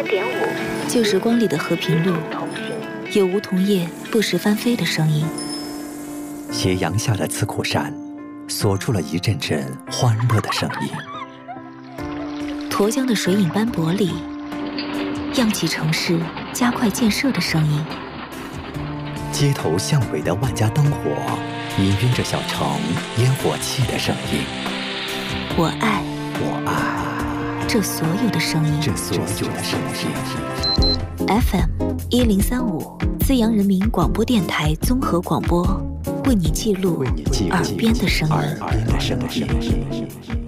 旧时光里的和平路，有梧桐叶不时翻飞的声音。 斜阳下的刺库山，锁住了一阵阵欢乐的声音。 沱江的水影斑驳里，漾起城市加快建设的声音。 街头巷尾的万家灯火，氤氲着小城烟火气的声音。 我爱这所有的声音。FM1035资阳人民广播电台综合广播，为你记录耳边的声音。